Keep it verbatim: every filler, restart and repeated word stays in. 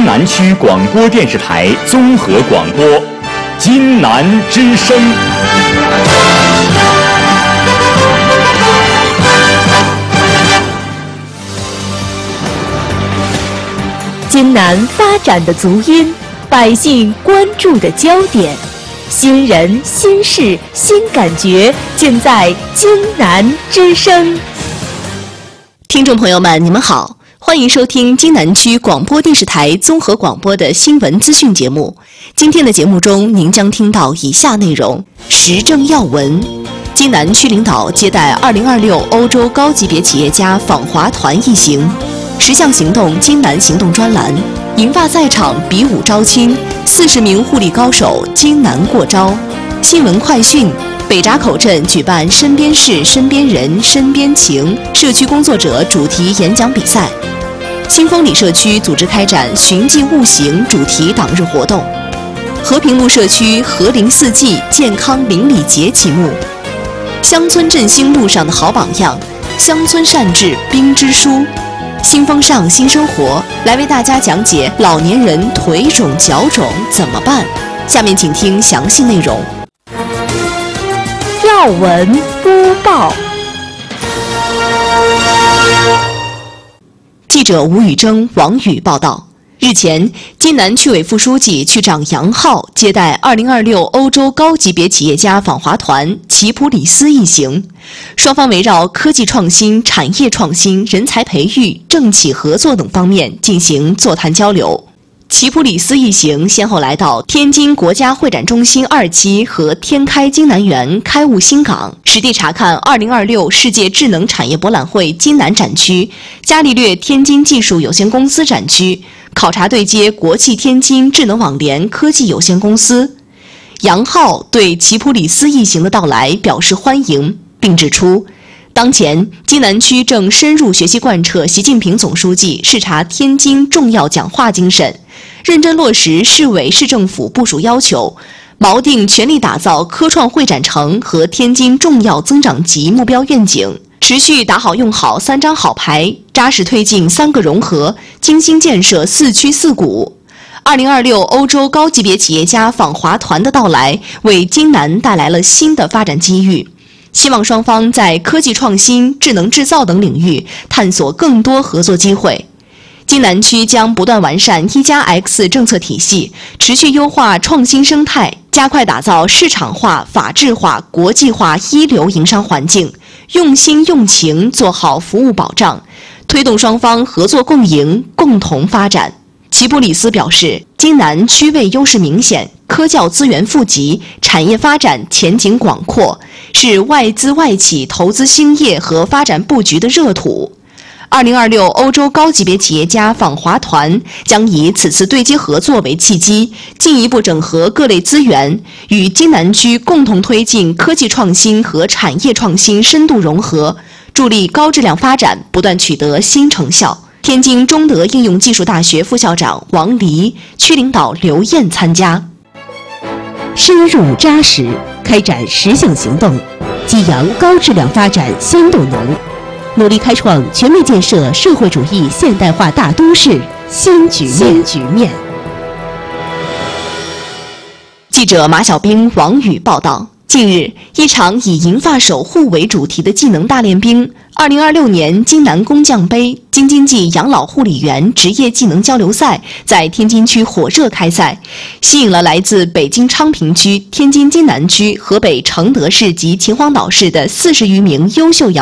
南区广播电视台综合广播，津南之声。 津南发展的足音，百姓关注的焦点，新人、新事、新感觉，尽在津南之声。 听众朋友们，你们好，欢迎收听津南区广播电视台综合广播的新闻资讯节目。今天的节目中，您将听到以下内容：时政要闻，津南区领导接待二零二六欧洲高级别企业家访华团一行。十项行动津南行动专栏，银发赛场比武招亲，四十名护理高手津南过招。新闻快讯，北闸口镇举办身边事、身边人、身边情社区工作者主题演讲比赛。新丰里社区组织开展寻迹悟行主题党日活动。和平路社区和林四季健康邻里节启幕。乡村振兴路上的好榜样，乡村善治冰之书。新风尚新生活来为大家讲解老年人腿肿脚肿怎么办。下面请听详细内容。 要闻播报。 记者吴宇征、王宇报道。日前，津南区委副书记、区长杨浩接待二零二六欧洲高级别企业家访华团齐普里斯一行，双方围绕科技创新、产业创新、人才培育、政企合作等方面进行座谈交流。齐普里斯一行先后来到天津国家会展中心二期和天开津南园开悟新港，实地查看二零二六世界智能产业博览会津南展区、伽利略天津技术有限公司展区，考察对接国际天津智能网联科技有限公司。杨浩对齐普里斯一行的到来表示欢迎，并指出，当前津南区正深入学习贯彻习近平总书记视察天津重要讲话精神，认真落实市委市政府部署要求，锚定全力打造科创会展城和天津重要增长极目标愿景，持续打好用好三张好牌，扎实推进三个融合，精心建设四区四股。二零二六欧洲高级别企业家访华团的到来，为津南带来了新的发展机遇。希望双方在科技创新、智能制造等领域探索更多合作机会。津南区将不断完善一加 X 政策体系，持续优化创新生态，加快打造市场化、法治化、国际化一流营商环境，用心用情做好服务保障，推动双方合作共赢，共同发展。齐普里斯表示，津南区位优势明显，科教资源富集，产业发展前景广阔，是外资外企投资兴业和发展布局的热土。二零二六欧洲高级别企业家访华团将以此次对接合作为契机，进一步整合各类资源，与津南区共同推进科技创新和产业创新深度融合，助力高质量发展不断取得新成效。天津中德应用技术大学副校长王黎、区领导刘燕参加。 深入扎实，开展十项行动，激扬高质量发展新动能，努力开创全面建设社会主义现代化大都市新局面。新局面。 记者马小兵、王宇报道。近日，一场以银发守护为主题的技能大练兵二零二六年津南工匠杯京津冀养老护理员职业技能交流赛在天津区火热开赛，吸引了来自北京昌平区、天津津南区、河北承德市及秦皇岛市的四十余名优秀养